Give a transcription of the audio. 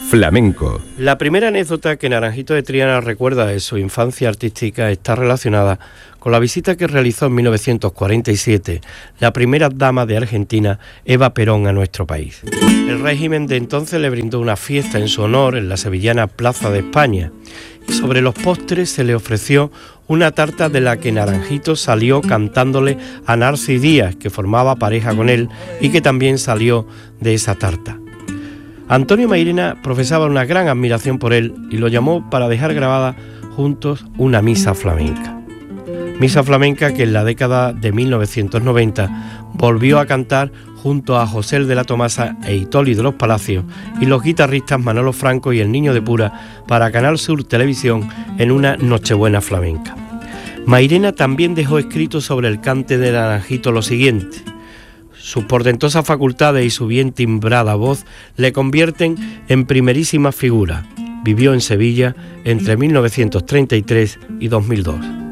Flamenco. La primera anécdota que Naranjito de Triana recuerda de su infancia artística está relacionada con la visita que realizó en 1947 la primera dama de Argentina, Eva Perón, a nuestro país. El régimen de entonces le brindó una fiesta en su honor en la sevillana Plaza de España y sobre los postres se le ofreció una tarta de la que Naranjito salió cantándole a Narci Díaz, que formaba pareja con él y que también salió de esa tarta. Antonio Mairena profesaba una gran admiración por él y lo llamó para dejar grabada juntos una misa flamenca. Misa flamenca que en la década de 1990 volvió a cantar junto a José de la Tomasa e Itoli de los Palacios y los guitarristas Manolo Franco y el Niño de Pura para Canal Sur Televisión en una Nochebuena flamenca. Mairena también dejó escrito sobre el cante de Naranjito lo siguiente: sus portentosas facultades y su bien timbrada voz le convierten en primerísima figura. Vivió en Sevilla entre 1933 y 2002.